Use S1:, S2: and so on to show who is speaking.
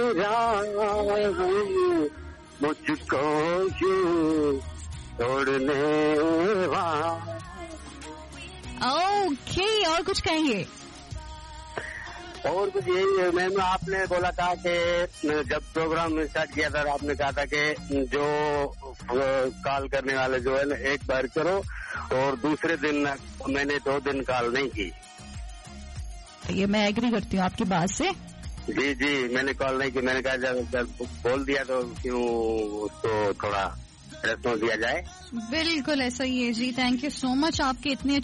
S1: मुझको यूं छोड़ने वाला।
S2: ओके, और कुछ कहेंगे?
S1: और कुछ यही है मैम, आपने बोला था कि जब प्रोग्राम स्टार्ट किया था आपने कहा था कि जो कॉल करने वाले जो है ना एक बार करो और दूसरे दिन मैंने 2 दिन कॉल नहीं की।
S2: ये मैं एग्री करती हूँ आपकी बात से।
S1: जी जी, मैंने कॉल नहीं की। मैंने कहा जब बोल दिया तो क्यों उसको थोड़ा रेस्पॉन्स दिया जाए।
S2: बिल्कुल ऐसा ही है जी। थैंक यू सो मच, आपके इतने